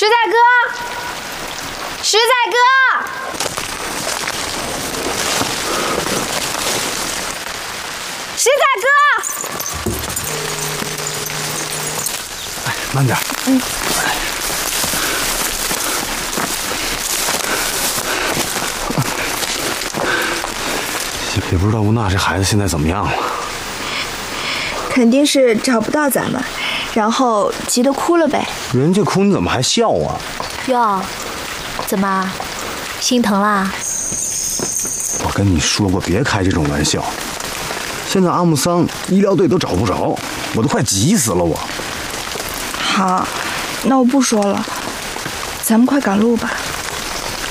实在哥，实在哥，实在哥！ 哎，慢点。也不知道吴娜这孩子现在怎么样了。 肯定是找不到咱们，然后急得哭了呗。 人家哭你怎么还笑啊？ 哟，怎么心疼啦？ 我跟你说过，别开这种玩笑。现在阿木桑医疗队都找不着，我都快急死了我。 好，那我不说了，咱们快赶路吧。